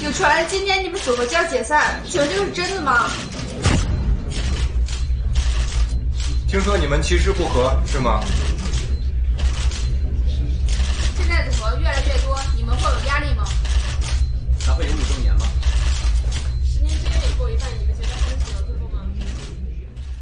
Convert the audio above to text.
有传今天你们组合就要解散，请问这个是真的吗？ 听说你们其实不和，是吗？